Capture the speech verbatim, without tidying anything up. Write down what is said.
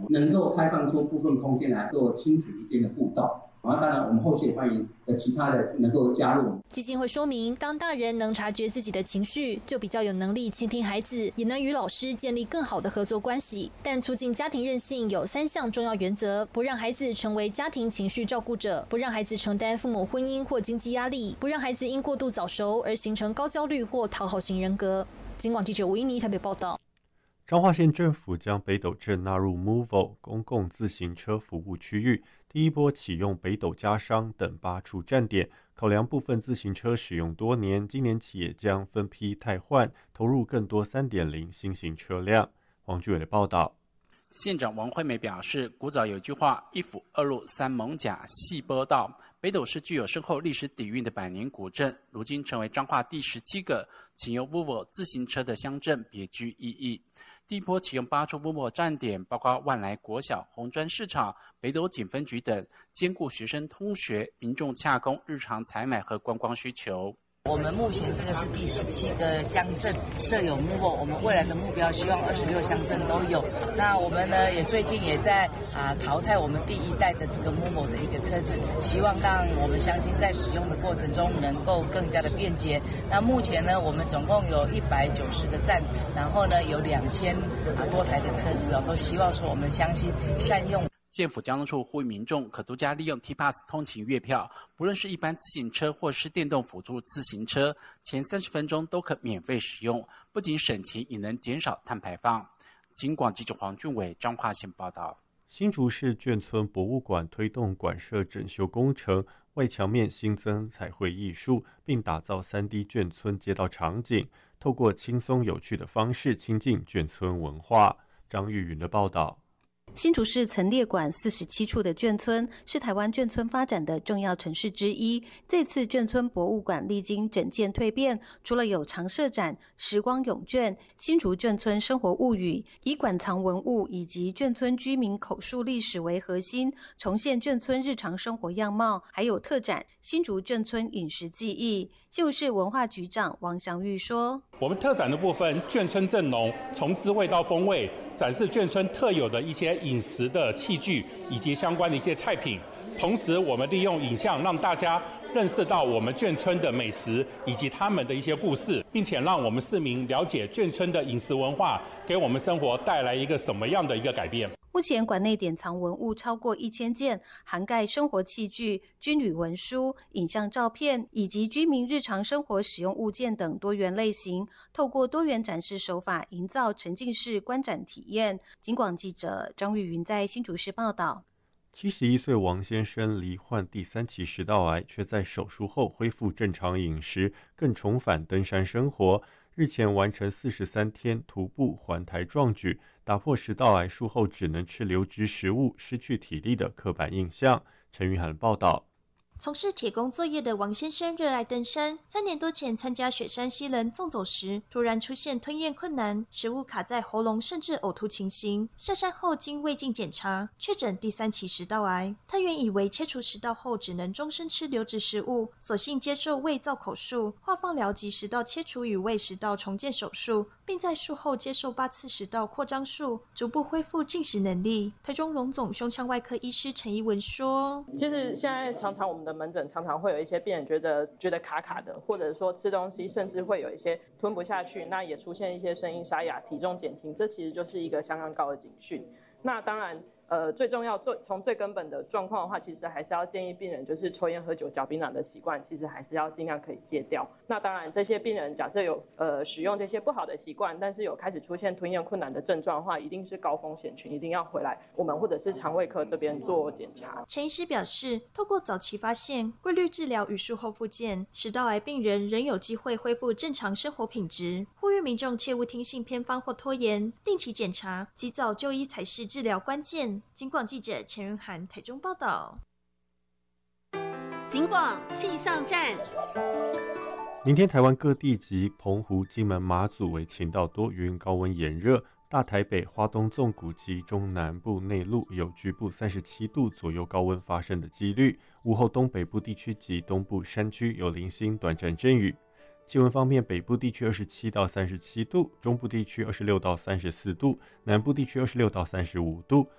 能够开放出部分空间来做亲子之间的互动。然后当然我们后续也欢迎其他的能够加入。 基金会说明，当大人能察觉自己的情绪，就比较有能力倾听孩子，也能与老师建立更好的合作关系。但促进家庭韧性有三项重要原则：不让孩子成为家庭情绪照顾者，不让孩子承担父母婚姻或经济压力，不让孩子因过度早熟而形成高焦虑或讨好型人格。警广记者吴依妮台北报道。 彰化县政府将北斗镇纳入 Movo 公共自行车服务区域，第一波启用北斗家商等八处站点，考量部分自行车使用多年，今年起也将分批汰换，投入更多 三点零 新型车辆。黄俊伟的报道。 县长王惠美表示，古早有句话，一府二路三艋甲细波道。北斗是具有深厚历史底蕴的百年古镇，如今成为彰化第十七个启用 Movo 自行车的乡镇，别具意义。第一波启用八处 Movo 站点，包括万来国小、红砖市场、北斗警分局等，兼顾学生通学、民众洽公日常采买和观光需求。 我们目前这个是第十七个乡镇设有 Movo， 我们未来的目标希望二十六乡镇都有。那我们呢也最近也在啊淘汰我们第一代的这个 Movo 的一个车子，希望让我们乡亲在使用的过程中能够更加的便捷。那目前呢，我们总共有一百九十个站，然后呢有两千啊多台的车子哦，都希望说我们乡亲善用。 县府交通处呼吁民众可独家利用 T-Pass 通勤月票，不论是一般自行车或是电动辅助自行车，前三十分钟都可免费使用，不仅省钱，也能减少碳排放。警广记者黄俊伟彰化县报道。 新竹市眷村博物馆推动馆舍整修工程，外墙面新增彩绘艺术，并打造 三 D 眷村街道场景，透过轻松有趣的方式亲近眷村文化。张玉云的报道。 新竹市曾列管四十七处的眷村，是台湾眷村发展的重要城市之一。这次眷村博物馆历经整建蜕变，除了有常设展、时光咏眷、新竹眷村生活物语，以馆藏文物以及眷村居民口述历史为核心，重现眷村日常生活样貌，还有特展新竹眷村饮食记忆。新竹市文化局长王祥玉说：“ 我们特展的部分，眷村正浓，从滋味到风味，展示眷村特有的一些饮食的器具以及相关的一些菜品。同时，我们利用影像让大家认识到我们眷村的美食以及他们的一些故事，并且让我们市民了解眷村的饮食文化给我们生活带来一个什么样的一个改变。” 目前馆内典藏文物超过一千件，涵盖生活器具、军旅文书、影像照片以及居民日常生活使用物件等多元类型，透过多元展示手法，营造沉浸式观展体验。警广记者张玉云在新竹市报道。 七十一岁王先生罹患第三期食道癌，却在手术后恢复正常饮食，更重返登山生活。日前完成四十三天徒步环台壮举，打破食道癌术后只能吃流质食物、失去体力的刻板印象。陈玉涵报道。 从事铁工作业的王先生热爱登山，三年多前参加雪山西人纵走时，突然出现吞咽困难，食物卡在喉咙，甚至呕吐情形。下山后经胃镜检查，确诊第三期食道癌。他原以为切除食道后只能终身吃流质食物，索性接受胃造口术、化放疗及食道切除与胃食道重建手术，并在术后接受八次食道扩张术，逐步恢复进食能力。台中荣总胸腔外科医师陈怡文说：“ 其实现在常常我们的门诊常常会有一些病人觉得觉得卡卡的，或者说吃东西甚至会有一些吞不下去，那也出现一些声音沙哑、体重减轻，这其实就是一个相当高的警讯。那当然。”呃，最重要，最从最根本的状况的话，其实还是要建议病人，就是抽烟、喝酒、嚼槟榔的习惯，其实还是要尽量可以戒掉。那当然，这些病人假设有呃使用这些不好的习惯，但是有开始出现吞咽困难的症状的话，一定是高风险群，一定要回来我们或者是肠胃科这边做检查。 陈医师表示，透过早期发现、规律治疗与术后复健，食道癌病人仍有机会恢复正常生活品质。呼吁民众切勿听信偏方或拖延，定期检查，及早就医才是治疗关键。警广记者陈云涵台中报道。 警广气象站。 明天台湾各地及澎湖、金门、马祖为晴到多云，高温炎热。大台北、花东纵谷及中南部内陆有局部三十七度左右高温发生的几率。午后东北部地区及东部山区有零星短暂阵雨。气温方面，北部地区二十七到三十七度，中部地区二十六到三十四度，南部地区二十六到三十五度，